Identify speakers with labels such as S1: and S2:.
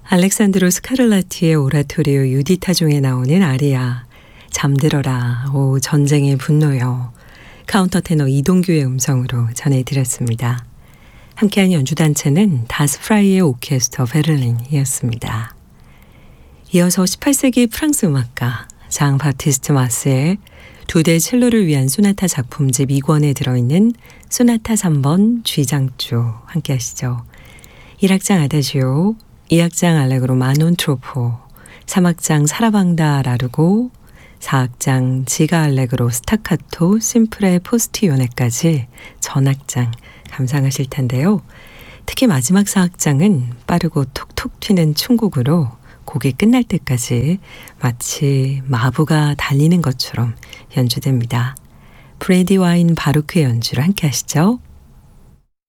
S1: 알렉산드로 스카를라티의 오라토리오 유디타 중에 나오는 아리아, 잠들어라, 오 전쟁의 분노여, 카운터 테너 이동규의 음성으로 전해드렸습니다. 함께한 연주단체는 다스프라이의 오케스터 베를린이었습니다. 이어서 18세기 프랑스 음악가 장 바티스트 마스의 2대 첼로를 위한 소나타 작품집 2권에 들어있는 소나타 3번 G장조 함께 하시죠. 1악장 아다지오, 2악장 알레그로 마논 트로포, 3악장 사라방다 라르고, 4악장 지가 알레그로 스타카토 심플의 포스티오네까지 전악장 감상하실 텐데요. 특히 마지막 4악장은 빠르고 톡톡 튀는 춤곡으로 곡이 끝날 때까지 마치 마부가 달리는 것처럼 연주됩니다. 브레디 와인 바로크의 연주로 함께 하시죠.